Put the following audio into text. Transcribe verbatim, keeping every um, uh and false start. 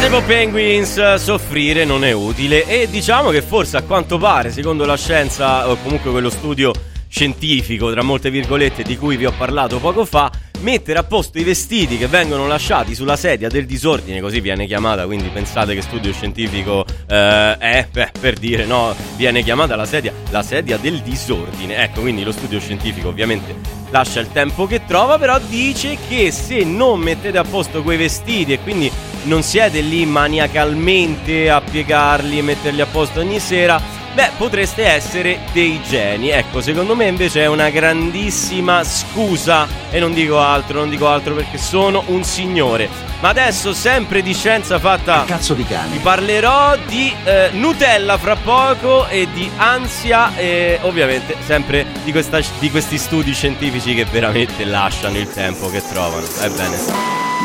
Massive Penguins, soffrire non è utile. E diciamo che forse, a quanto pare, secondo la scienza, o comunque quello studio scientifico, tra molte virgolette, di cui vi ho parlato poco fa, mettere a posto i vestiti che vengono lasciati sulla sedia del disordine, così viene chiamata, quindi pensate che studio scientifico eh, è, beh, per dire, no, viene chiamata la sedia, la sedia del disordine. Ecco, quindi lo studio scientifico ovviamente lascia il tempo che trova, però dice che se non mettete a posto quei vestiti e quindi non siete lì maniacalmente a piegarli e metterli a posto ogni sera, beh, potreste essere dei geni. Ecco, secondo me invece è una grandissima scusa, e non dico altro, non dico altro perché sono un signore. Ma adesso, sempre di scienza fatta, cazzo di cane, vi parlerò di eh, Nutella fra poco e di ansia, e ovviamente sempre di, questa, di questi studi scientifici che veramente lasciano il tempo che trovano. Ebbene.